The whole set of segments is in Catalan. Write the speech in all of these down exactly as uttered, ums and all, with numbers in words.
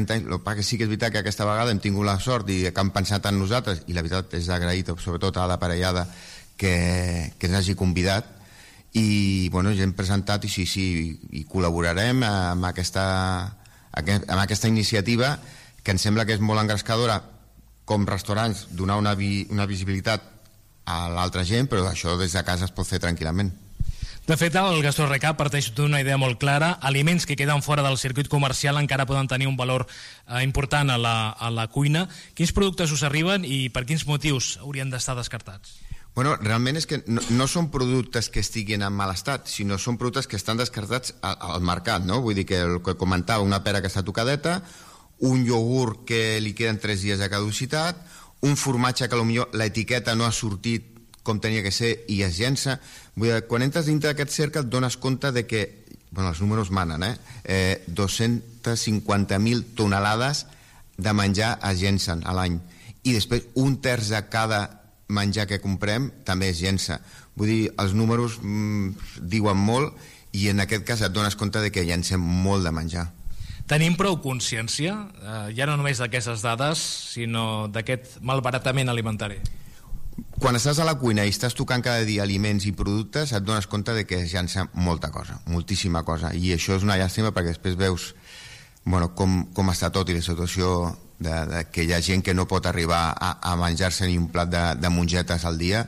trenta anys. El que sí que és veritat que aquesta vegada hem tingut la sort i que han pensat en nosaltres, i la veritat és d'agrair sobretot a la parellada que, que ens hagi convidat, i bueno, ja hem presentat i sí, sí, i col·laborarem amb aquesta, amb aquesta iniciativa que em sembla que és molt engrescadora com restaurants, donar una, vi, una visibilitat a l'altra gent, però això des de casa es pot fer tranquil·lament. De fet, el GastroRecap parteix d'una idea molt clara. Aliments que queden fora del circuit comercial encara poden tenir un valor eh, important a la, a la cuina. Quins productes us arriben i per quins motius haurien d'estar descartats? Bueno, realment és que no, no són productes que estiguin en mal estat, sinó són productes que estan descartats al, al mercat, no? Vull dir que el que comentava, una pera que està tocadeta, un iogurt que li queden tres dies de caducitat, un formatge que potser l'etiqueta no ha sortit com tenia que ser i es llença. Vull dir, quan entres dintre d'aquest cercle et dones compte de que, bueno, els números manen, eh? eh dos-centes cinquanta mil tonelades de menjar es llencen a l'any. I després un terç de cada menjar que comprem també es llença. Vull dir, els números mm, diuen molt i en aquest cas et dones compte de que llencem molt de menjar. Tenim prou consciència, eh, ja no només d'aquestes dades, sinó d'aquest malbaratament alimentari? Quan estàs a la cuina i estàs tocant cada dia aliments i productes, et dones compte de que es llença molta cosa, moltíssima cosa, i això és una llàstima perquè després veus bueno, com, com està tot i la situació de, de que hi ha gent que no pot arribar a, a menjar-se ni un plat de, de mongetes al dia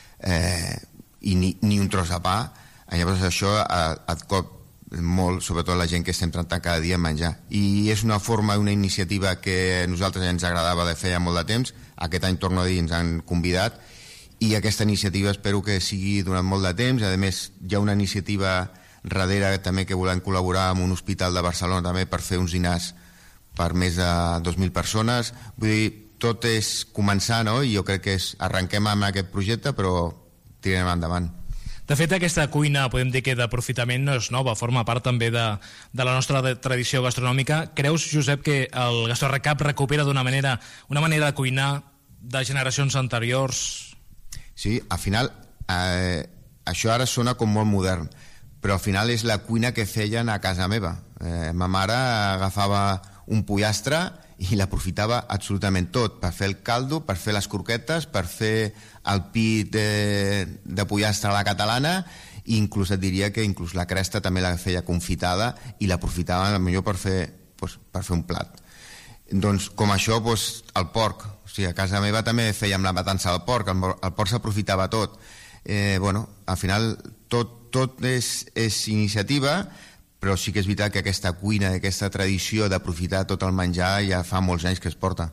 eh, i ni, ni un tros de pa. Llavors això et cop molt, sobretot la gent que estem tractant cada dia a menjar, i és una forma, una iniciativa que a nosaltres ens agradava de fer ja molt de temps. Aquest any, torno a dir, ens han convidat i aquesta iniciativa espero que sigui durant molt de temps. A més, hi ha una iniciativa darrere també que volem col·laborar amb un hospital de Barcelona també per fer uns dinars per més de dos mil persones. Vull dir, tot és començar, no? I jo crec que és, arrenquem amb aquest projecte, però tirarem endavant. De fet, aquesta cuina, podem dir que d'aprofitament no és nova, forma part també de, de la nostra tradició gastronòmica. Creus, Josep, que el GastroRecap recupera d'una manera, una manera de cuinar de generacions anteriors? Sí, al final, eh, això ara sona com molt modern, però al final és la cuina que feien a casa meva. Eh, ma mare agafava un pollastre i l'aprofitava absolutament tot, per fer el caldo, per fer les croquetes, per fer el pit de, de pollastre a la catalana, i inclús et diria que inclús la cresta també la feia confitada i l'aprofitava millor per fer, doncs, per fer un plat. Doncs com això, doncs, el porc, o sigui, a casa meva també fèiem la matança del porc, el, el porc s'aprofitava tot. Eh, bueno, al final tot, tot és, és iniciativa, però sí que és veritat que aquesta cuina, aquesta tradició d'aprofitar tot el menjar ja fa molts anys que es porta.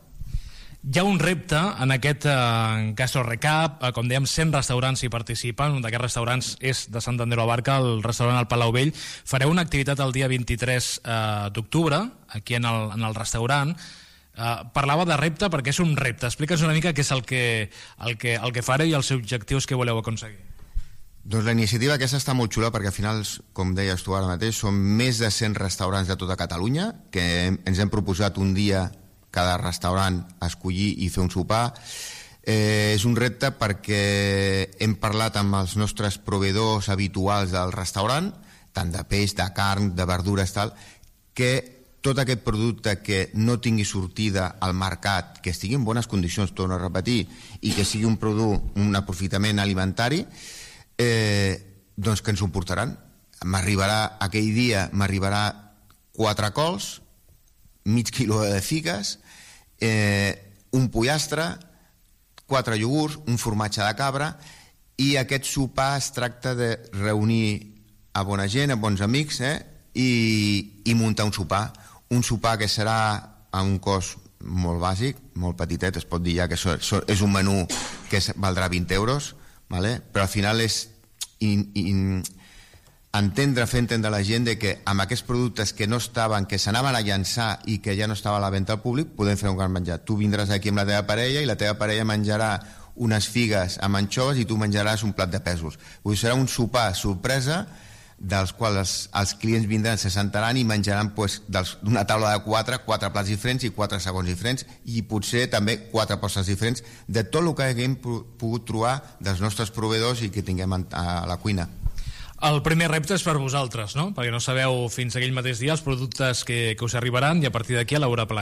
Hi ha un repte en aquest eh, GastroRecap, eh, com dèiem, cent restaurants hi participen, un d'aquests restaurants és de Sant Andreu Abarca, el restaurant al Palau Vell. Fareu una activitat el dia vint-i-tres eh, d'octubre, aquí en el, en el restaurant. Eh, parlava de repte perquè és un repte. Explica'ns una mica què és el que, el que, el que fareu i els objectius que voleu aconseguir. Doncs la iniciativa aquesta està molt xula perquè al final, com deies tu ara mateix, són més de cent restaurants de tota Catalunya que ens hem proposat un dia cada restaurant escollir i fer un sopar. Eh, és un repte perquè hem parlat amb els nostres proveïdors habituals del restaurant, tant de peix, de carn, de verdures, tal, que tot aquest producte que no tingui sortida al mercat, que estigui en bones condicions, torno a repetir, i que sigui un producte, un aprofitament alimentari, eh, doncs que ens ho portaran. M'arribarà aquell dia, m'arribarà quatre cols, mig quilo de figues, eh, un pollastre, quatre iogurts, un formatge de cabra, i aquest sopar es tracta de reunir a bona gent, a bons amics, eh, i, i muntar un sopar. Un sopar que serà a un cost molt bàsic, molt petitet, es pot dir ja que so, so, és un menú que valdrà vint euros, vale? Però al final és in, in, entendre, fer entendre a la gent de que amb aquests productes que no estaven, que s'anaven a llançar i que ja no estava a la venda al públic, podem fer un gran menjar. Tu vindràs aquí amb la teva parella i la teva parella menjarà unes figues amb anxoves i tu menjaràs un plat de pèsols. Vull dir, serà un sopar sorpresa dels quals els, els clients vindran, se sentaran i menjaran pues, d'una taula de quatre, quatre plats diferents i quatre segons diferents, i potser també quatre postres diferents de tot el que haguem pogut trobar dels nostres proveïdors i que tinguem a la cuina. El primer repte és per vosaltres, no? Perquè no sabeu fins aquell mateix dia els productes que, que us arribaran i a partir d'aquí elaborar plats.